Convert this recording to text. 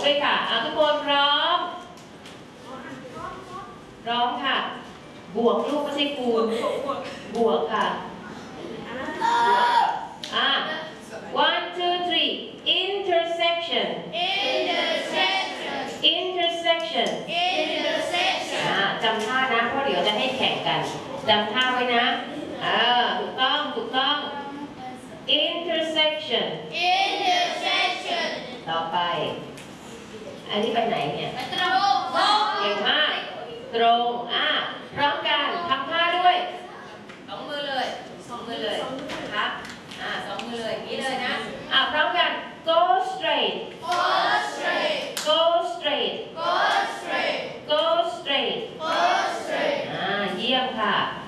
ด้วยค่ะทุกคนพร้อมค่ะบวกลูกไม่ใช่คูณบวกค่ะone two three intersection จำท่านะเพราะเดี๋ยวจะให้แข่งกันจำท่าไว้นะถูกต้อง intersection ต่อไปอันนี้ไปไหนเนี่ยเก่งมากตรงพร้อมกันทำท่าด้วยสองมือเลยครับสองมือเลยอย่างนี้เลยนะพร้อมกัน go straight go straight เยี่ยมค่ะ